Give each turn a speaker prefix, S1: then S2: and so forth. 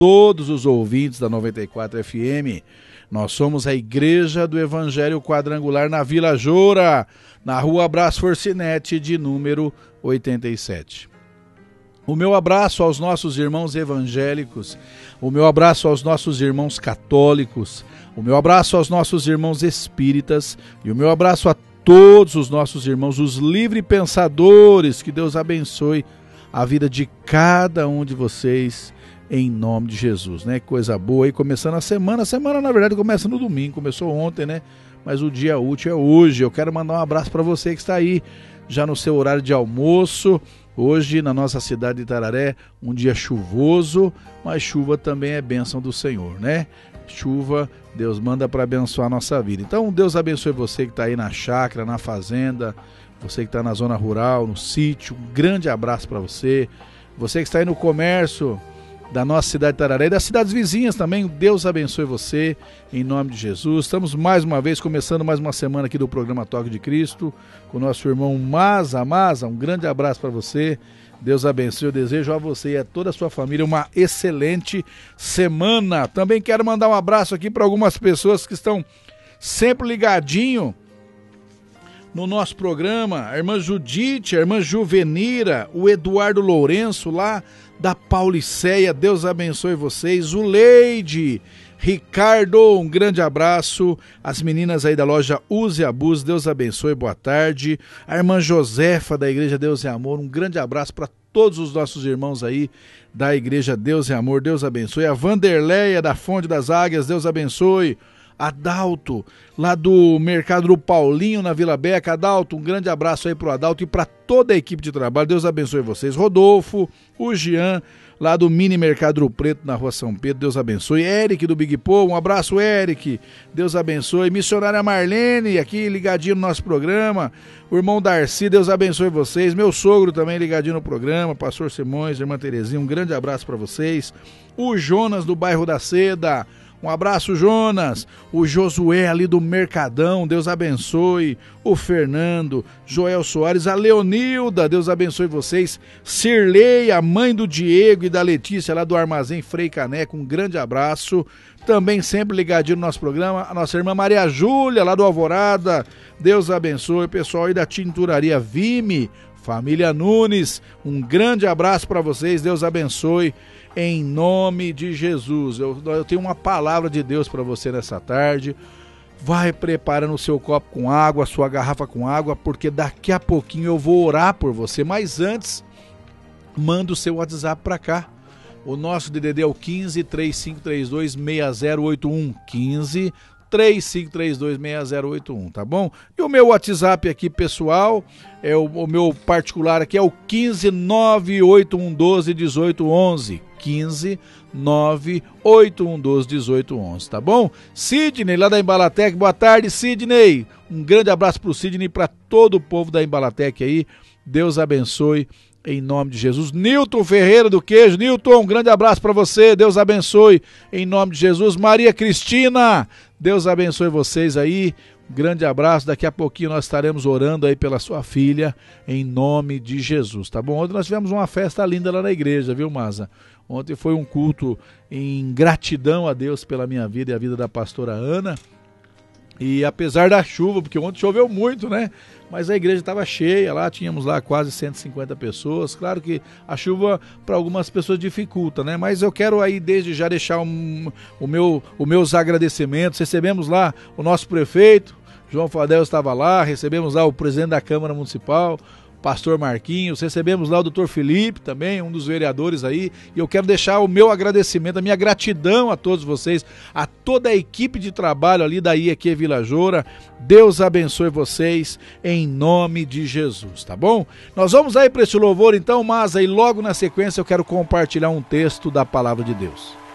S1: todos os ouvintes da 94 FM. Nós somos a Igreja do Evangelho Quadrangular na Vila Joura, na rua Brás Forcinete, de número 87. O meu abraço aos nossos irmãos evangélicos, o meu abraço aos nossos irmãos católicos, o meu abraço aos nossos irmãos espíritas e o meu abraço a todos os nossos irmãos, os livres pensadores. Que Deus abençoe a vida de cada um de vocês, em nome de Jesus, né? Coisa boa aí, começando a semana. A semana, na verdade, começa no domingo, começou ontem, né? Mas o dia útil é hoje. Eu quero mandar um abraço para você que está aí, já no seu horário de almoço. Hoje, na nossa cidade de Itararé, um dia chuvoso, mas chuva também é bênção do Senhor, né? Chuva, Deus manda para abençoar a nossa vida. Então, Deus abençoe você que está aí na chácara, na fazenda, você que está na zona rural, no sítio. Um grande abraço para você. Você que está aí no comércio da nossa cidade de Itararé e das cidades vizinhas também, Deus abençoe você, em nome de Jesus. Estamos mais uma vez começando mais uma semana aqui do programa Toque de Cristo, com o nosso irmão Maza, um grande abraço para você, Deus abençoe. Eu desejo a você e a toda a sua família uma excelente semana. Também quero mandar um abraço aqui para algumas pessoas que estão sempre ligadinho no nosso programa, a irmã Judite, a irmã Juvenira, o Eduardo Lourenço lá da Pauliceia, Deus abençoe vocês, o Leide, Ricardo, um grande abraço, as meninas aí da loja Use e Abuse, Deus abençoe, boa tarde, a irmã Josefa da Igreja Deus e Amor, um grande abraço para todos os nossos irmãos aí da Igreja Deus e Amor, Deus abençoe, a Vanderleia da Fonte das Águias, Deus abençoe, Adalto, lá do Mercado do Paulinho, na Vila Beca. Adalto, um grande abraço aí pro Adalto e para toda a equipe de trabalho, Deus abençoe vocês. Rodolfo, o Jean, lá do Mini Mercado do Preto, na Rua São Pedro, Deus abençoe. Eric do Big Pô, um abraço, Eric, Deus abençoe. Missionária Marlene, aqui ligadinho no nosso programa. O irmão Darcy, Deus abençoe vocês. Meu sogro também ligadinho no programa, Pastor Simões, irmã Terezinha, um grande abraço para vocês. O Jonas do bairro da Seda, um abraço, Jonas. O Josué ali do Mercadão, Deus abençoe. O Fernando, Joel Soares, a Leonilda, Deus abençoe vocês. Cirlei, a mãe do Diego e da Letícia lá do Armazém Frei Caneco, um grande abraço. Também sempre ligadinho no nosso programa, a nossa irmã Maria Júlia lá do Alvorada, Deus abençoe. O pessoal aí da Tinturaria Vime, família Nunes, um grande abraço para vocês, Deus abençoe. Em nome de Jesus, eu tenho uma palavra de Deus para você nessa tarde. Vai preparando o seu copo com água, a sua garrafa com água, porque daqui a pouquinho eu vou orar por você. Mas antes, manda o seu WhatsApp para cá. O nosso DDD é o 15 3532 6081. 15 3532 6081, tá bom? E o meu WhatsApp aqui, pessoal, é o meu particular aqui, é o 15 98112 1811. 15 98112 1811, tá bom? Sidney, lá da Embalatec, boa tarde, Sidney. Um grande abraço pro Sidney e para todo o povo da Embalatec aí. Deus abençoe. Em nome de Jesus. Nilton Ferreira do Queijo. Nilton, um grande abraço para você. Deus abençoe. Em nome de Jesus. Maria Cristina, Deus abençoe vocês aí. Um grande abraço. Daqui a pouquinho nós estaremos orando aí pela sua filha. Em nome de Jesus, tá bom? Ontem nós tivemos uma festa linda lá na igreja, viu, Maza? Ontem foi um culto em gratidão a Deus pela minha vida e a vida da pastora Ana. E apesar da chuva, porque ontem choveu muito, né? Mas a igreja estava cheia lá, tínhamos lá quase 150 pessoas. Claro que a chuva para algumas pessoas dificulta, né? Mas eu quero aí desde já deixar os meus agradecimentos. Recebemos lá o nosso prefeito, João Fadel estava lá, recebemos lá o presidente da Câmara Municipal, Pastor Marquinhos, recebemos lá o doutor Felipe também, um dos vereadores aí, e eu quero deixar o meu agradecimento, a minha gratidão a todos vocês, a toda a equipe de trabalho ali da IEQ Vila Joura. Deus abençoe vocês em nome de Jesus, tá bom? Nós vamos aí para esse louvor então, mas aí logo na sequência eu quero compartilhar um texto da Palavra de Deus.